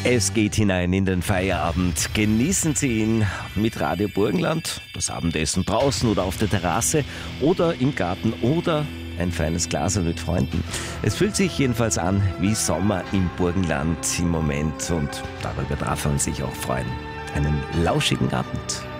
Es geht hinein in den Feierabend. Genießen Sie ihn mit Radio Burgenland, das Abendessen draußen oder auf der Terrasse oder im Garten oder ein feines Glas mit Freunden. Es fühlt sich jedenfalls an wie Sommer im Burgenland im Moment und darüber darf man sich auch freuen. Einen lauschigen Abend.